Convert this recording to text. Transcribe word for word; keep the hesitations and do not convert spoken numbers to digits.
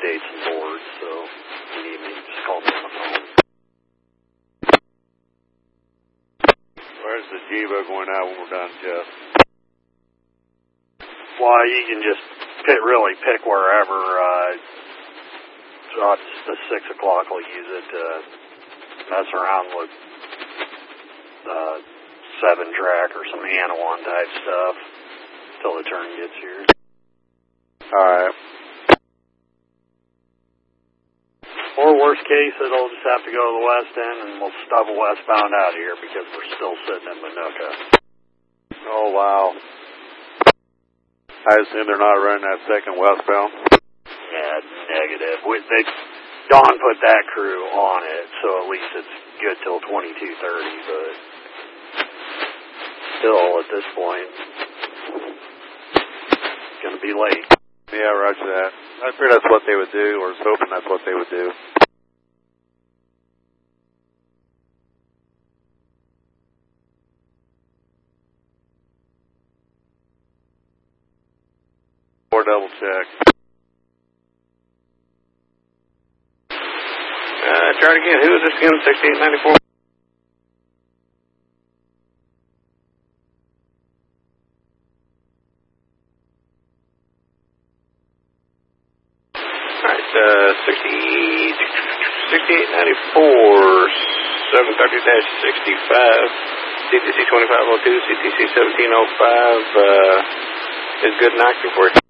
dates and boards, so if you need me, just call me on the phone. Where's the Jevo going out when we're done, Jeff? Well, you can just pick, really pick wherever. Uh, so the six o'clock will use it to mess around with uh, seven track or some Anawan type stuff till the turn gets here. All right. Or worst case, it'll just have to go to the west end, and we'll stub westbound out of here because we're still sitting in Manuka. Oh, wow. I assume they're not running that second westbound? Yeah, negative. We, they, Don put that crew on it, so at least it's good till twenty-two thirty, but still, at this point, it's going to be late. Yeah, roger that. I figured that's what they would do, or was hoping that's what they would do. Or double check. Uh, try it again. Who is this again? sixty-eight ninety-four? Alright, uh, sixty, sixty-eight ninety-four, seven thirty dash sixty-five, C T C twenty-five oh two, C T C seventeen oh five, uh, is good and active for you.